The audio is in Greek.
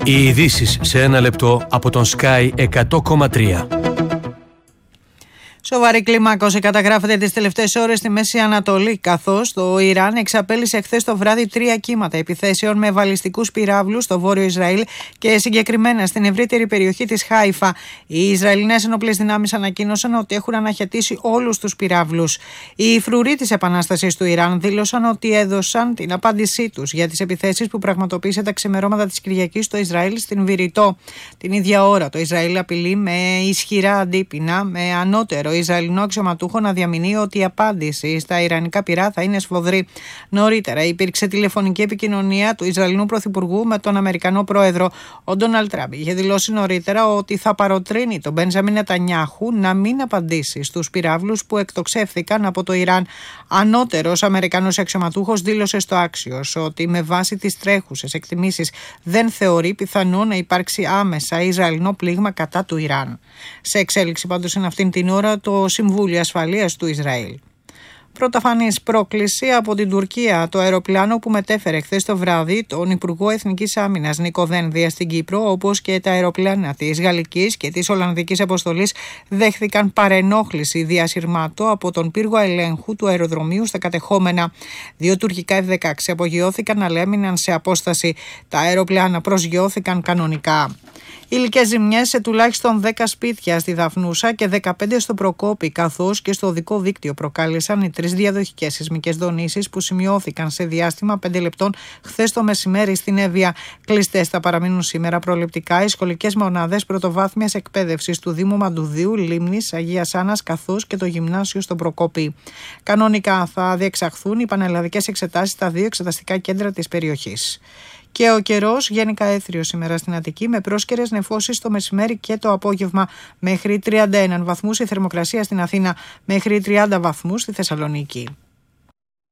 Οι ειδήσεις σε ένα λεπτό από τον Sky 100,3. Σοβαρή κλιμάκωση καταγράφεται τις τελευταίες ώρες στη Μέση Ανατολή, καθώς το Ιράν εξαπέλυσε χθες το βράδυ 3 κύματα επιθέσεων με βαλιστικούς πυράβλους στο βόρειο Ισραήλ και συγκεκριμένα στην ευρύτερη περιοχή της Χάιφα. Οι Ισραηλινές ενόπλες δυνάμεις ανακοίνωσαν ότι έχουν αναχαιτήσει όλους τους πυράβλους. Οι φρουροί της Επανάστασης του Ιράν δήλωσαν ότι έδωσαν την απάντησή τους για τις επιθέσεις που πραγματοποίησε τα ξημερώματα της Κυριακής στο Ισραήλ στην Βηρητό. Την ίδια ώρα το Ισραήλ απειλεί με ισχυρά αντίπεινα, με ανώτερο Ισραηλινό αξιωματούχο να διαμηνύει ότι η απάντηση στα ιρανικά πυρά θα είναι σφοδρή. Νωρίτερα υπήρξε τηλεφωνική επικοινωνία του Ισραηλινού Πρωθυπουργού με τον Αμερικανό Πρόεδρο. Ο Ντόναλντ Τραμπ είχε δηλώσει νωρίτερα ότι θα παροτρύνει τον Μπέντζαμιν Νετανιάχου να μην απαντήσει στους πυράβλους που εκτοξεύθηκαν από το Ιράν. Ανώτερος Αμερικανός αξιωματούχος δήλωσε στο Axios ότι με βάση τις τρέχουσες εκτιμήσεις δεν θεωρεί πιθανό να υπάρξει άμεσα Ισραηλινό πλήγμα κατά του Ιράν. Σε εξέλιξη πάντως είναι αυτήν την ώρα το Συμβούλιο Ασφαλείας του Ισραήλ. Πρωτοφανής πρόκληση από την Τουρκία. Το αεροπλάνο που μετέφερε χθες το βράδυ τον Υπουργό Εθνικής Άμυνας Νίκο Δένδια στην Κύπρο, όπως και τα αεροπλάνα της Γαλλικής και της Ολλανδικής αποστολής, δέχθηκαν παρενόχληση διασυρμάτου από τον πύργο ελέγχου του αεροδρομίου στα κατεχόμενα. 2 τουρκικά F-16 απογειώθηκαν, αλλά έμειναν σε απόσταση. Τα αεροπλάνα προσγειώθηκαν κανονικά. Υλικές ζημιές σε τουλάχιστον 10 σπίτια στη Δαφνούσα και 15 στο Προκόπη, καθώς και στο οδικό δίκτυο προκάλεσαν οι 3 διαδοχικές σεισμικές δονήσεις που σημειώθηκαν σε διάστημα 5 λεπτών χθες το μεσημέρι στην Εύβοια. Κλειστές θα παραμείνουν σήμερα προληπτικά οι σχολικές μονάδες πρωτοβάθμιας εκπαίδευσης του Δήμου Μαντουδίου, Λίμνης, Αγίας Άννας, καθώς και το γυμνάσιο στο Προκόπη. Κανονικά θα διεξαχθούν οι πανελλαδικές εξετάσεις στα 2 εξεταστικά κέντρα της περιοχής. Και ο καιρός γενικά έθριος σήμερα στην Αττική, με πρόσκαιρες νεφώσεις το μεσημέρι και το απόγευμα, μέχρι 31 βαθμούς η θερμοκρασία στην Αθήνα, μέχρι 30 βαθμούς στη Θεσσαλονίκη.